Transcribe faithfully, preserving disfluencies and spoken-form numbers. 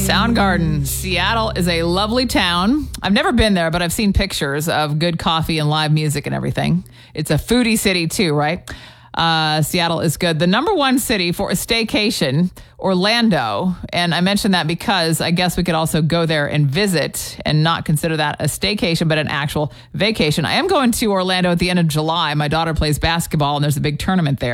Soundgarden. Seattle is a lovely town. I've never been there, but I've seen pictures of good coffee and live music and everything. It's a foodie city too, right? Uh, Seattle is good. The number one city for a staycation, Orlando. And I mentioned that because I guess we could also go there and visit and not consider that a staycation, but an actual vacation. I am going to Orlando at the end of July. My daughter plays basketball and there's a big tournament there.